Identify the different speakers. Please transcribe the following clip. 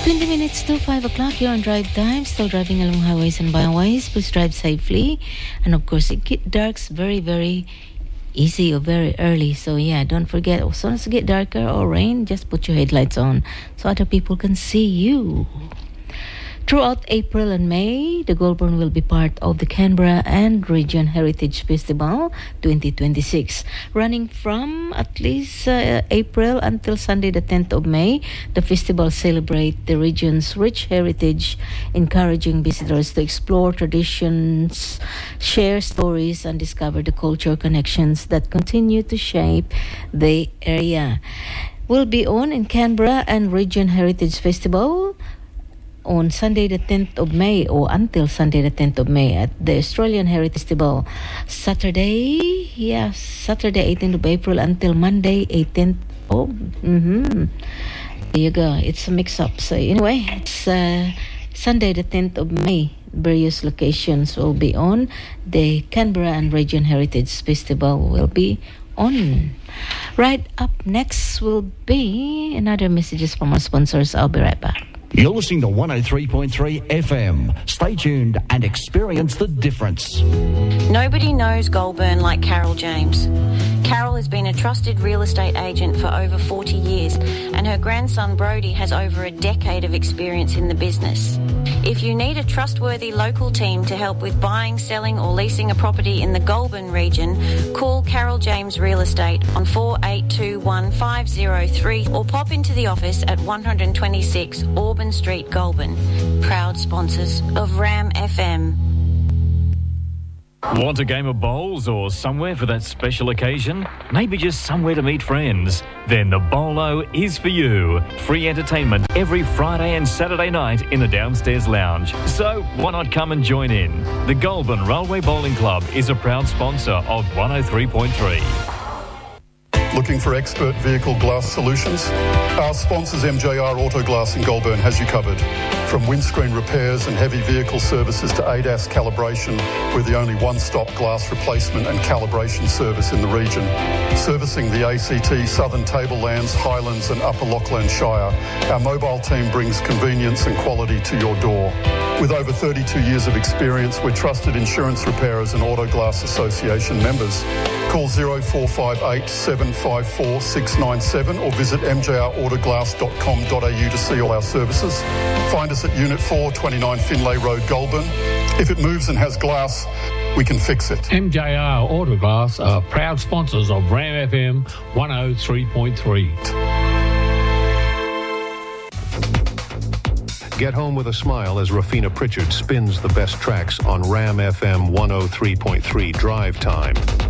Speaker 1: 20 minutes to 5 o'clock, you're on drive time, still driving along highways and byways. Please drive safely. And of course, it gets dark very, very easy or very early. So yeah, don't forget, as soon as it gets darker or rain, just put your headlights on so other people can see you. Throughout April and May, the Goulburn will be part of the Canberra and Region Heritage Festival 2026. Running from at least April until Sunday the 10th of May, the festival celebrates the region's rich heritage, encouraging visitors to explore traditions, share stories, and discover the cultural connections that continue to shape the area. Will be on in Canberra and Region Heritage Festival on Sunday the 10th of May or until Sunday the 10th of May at the Australian Heritage Festival. Saturday 18th of April until Monday 18th. There you go. It's a mix-up. So anyway, it's Sunday the 10th of May. Various locations will be on. The Canberra and Region Heritage Festival will be on. Right up next will be another messages from our sponsors. I'll be right back.
Speaker 2: You're listening to 103.3 FM. Stay tuned and experience the difference.
Speaker 3: Nobody knows Goulburn like Carol James. Carol has been a trusted real estate agent for over 40 years, and her grandson Brody has over a decade of experience in the business. If you need a trustworthy local team to help with buying, selling or leasing a property in the Goulburn region, call Carol James Real Estate on 4821 or pop into the office at 126 Auburn Street, Goulburn. Proud sponsors of RAM FM.
Speaker 4: Want a game of bowls or somewhere for that special occasion? Maybe just somewhere to meet friends? Then the Bowlo is for you. Free entertainment every Friday and Saturday night in the downstairs lounge. So why not come and join in? The Goulburn Railway Bowling Club is a proud sponsor of 103.3.
Speaker 5: Looking for expert vehicle glass solutions? Our sponsors MJR Auto Glass in Goulburn has you covered. From windscreen repairs and heavy vehicle services to ADAS calibration, we're the only one-stop glass replacement and calibration service in the region. Servicing the ACT, Southern Tablelands, Highlands and Upper Lachlan Shire, our mobile team brings convenience and quality to your door. With over 32 years of experience, we're trusted insurance repairers and Auto Glass Association members. Call 0458 754 697 or visit mjrautoglass.com.au to see all our services. Find us at Unit 4, 29 Finlay Road, Goulburn. If it moves and has glass, we can fix it.
Speaker 6: MJR Autoglass are proud sponsors of RAM FM 103.3.
Speaker 7: Get home with a smile as Rafina Pritchard spins the best tracks on RAM FM 103.3 Drive Time.